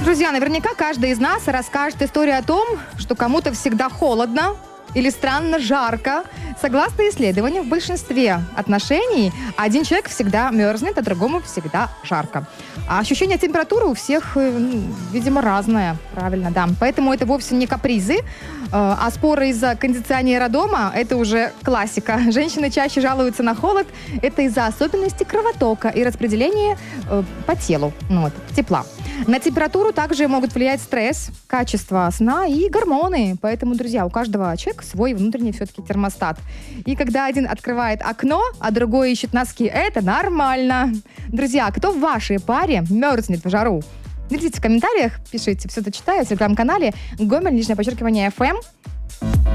Друзья, наверняка каждый из нас расскажет историю о том, что кому-то всегда холодно или странно жарко. Согласно исследованию, в большинстве отношений один человек всегда мерзнет, а другому всегда жарко. А ощущение температуры у всех, видимо, разное. Правильно, да. Поэтому это вовсе не капризы, а споры из-за кондиционера дома – это уже классика. Женщины чаще жалуются на холод. Это из-за особенностей кровотока и распределения по телу тепла. На температуру также могут влиять стресс, качество сна и гормоны. Поэтому, друзья, у каждого человека свой внутренний все-таки термостат. И когда один открывает окно, а другой ищет носки, это нормально. Друзья, кто в вашей паре мерзнет в жару? Делитесь в комментариях, пишите, все это читаю в телеграм-канале Гомель, _FM.